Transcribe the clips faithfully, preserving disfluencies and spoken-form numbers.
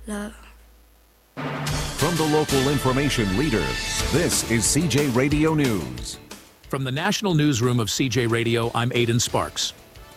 love. From the local information leader, this is C J Radio News. From the National Newsroom of C J Radio, I'm Aidan Sparks.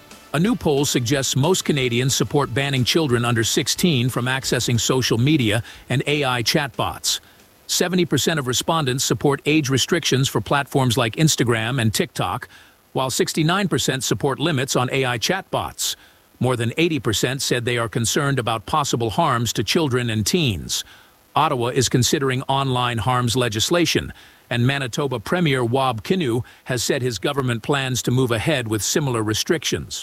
A new poll suggests most Canadians support banning children under sixteen from accessing social media and A I chatbots. seventy percent of respondents support age restrictions for platforms like Instagram and TikTok, while sixty-nine percent support limits on A I chatbots. More than eighty percent said they are concerned about possible harms to children and teens. Ottawa is considering online harms legislation, and Manitoba Premier Wab Kinew has said his government plans to move ahead with similar restrictions.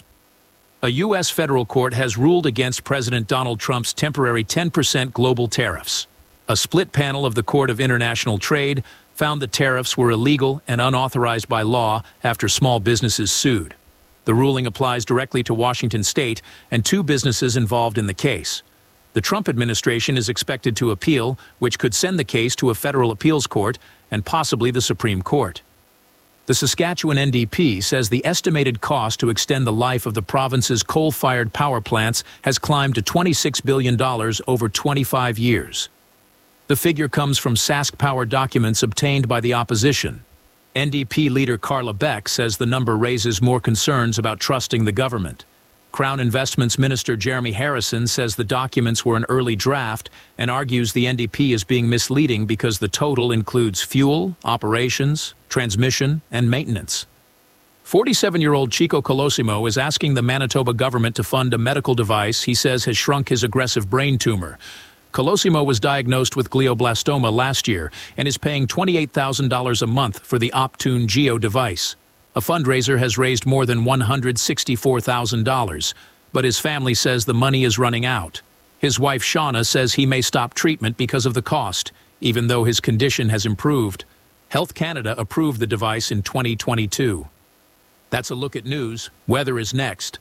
A U S federal court has ruled against President Donald Trump's temporary ten percent global tariffs. A split panel of the Court of International Trade found the tariffs were illegal and unauthorized by law after small businesses sued. The ruling applies directly to Washington State and two businesses involved in the case. The Trump administration is expected to appeal, which could send the case to a federal appeals court and possibly the Supreme Court. The Saskatchewan N D P says the estimated cost to extend the life of the province's coal-fired power plants has climbed to twenty-six billion dollars over twenty-five years. The figure comes from Sask Power documents obtained by the opposition. N D P leader Carla Beck says the number raises more concerns about trusting the government. Crown Investments Minister Jeremy Harrison says the documents were an early draft and argues the N D P is being misleading because the total includes fuel, operations, transmission, and maintenance. forty-seven-year-old Chico Colosimo is asking the Manitoba government to fund a medical device he says has shrunk his aggressive brain tumor. Colosimo was diagnosed with glioblastoma last year and is paying twenty-eight thousand dollars a month for the Optune Geo device. A fundraiser has raised more than one hundred sixty-four thousand dollars, but his family says the money is running out. His wife Shauna says he may stop treatment because of the cost, even though his condition has improved. Health Canada approved the device in twenty twenty-two. That's a look at news. Weather is next.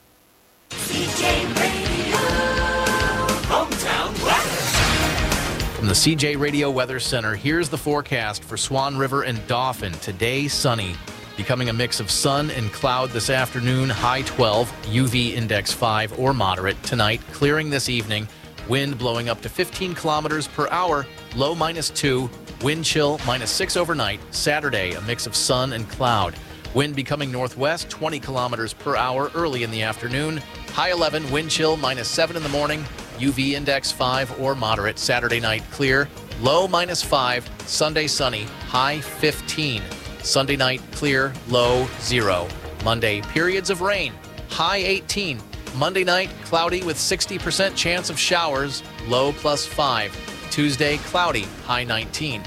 C J Radio, hometown weather. From the C J Radio Weather Center, here's the forecast for Swan River and Dauphin. Today, sunny. Becoming a mix of sun and cloud this afternoon, high twelve, U V index five or moderate. Tonight, clearing this evening, wind blowing up to fifteen kilometers per hour, low minus two, wind chill minus six overnight. Saturday, a mix of sun and cloud. Wind becoming northwest, twenty kilometers per hour early in the afternoon, high eleven, wind chill minus seven in the morning, U V index five or moderate. Saturday night, clear, low minus five, Sunday sunny, high fifteen. Sunday night, clear, low, zero. Monday, periods of rain, high eighteen. Monday night, cloudy with sixty percent chance of showers, low plus five. Tuesday, cloudy, high nineteen.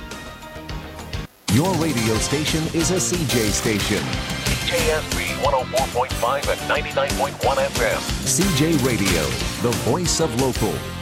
Your radio station is a C J station. C J S B one oh four point five and ninety-nine point one F M. C J Radio, the voice of local.